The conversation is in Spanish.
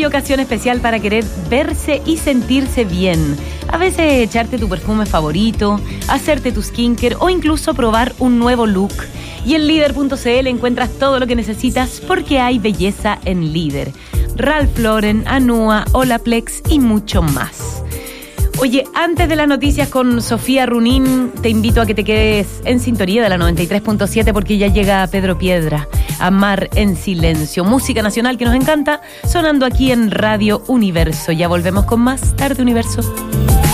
hay ocasión especial para querer verse y sentirse bien. A veces echarte tu perfume favorito, hacerte tu skincare o incluso probar un nuevo look. Y en Líder.cl encuentras todo lo que necesitas porque hay belleza en Líder. Ralph Lauren, Anua, Olaplex y mucho más. Oye, antes de las noticias con Sofía Runín, te invito a que te quedes en sintonía de la 93.7 porque ya llega Pedro Piedra, Amar en Silencio. Música nacional que nos encanta, sonando aquí en Radio Universo. Ya volvemos con más Tarde Universo.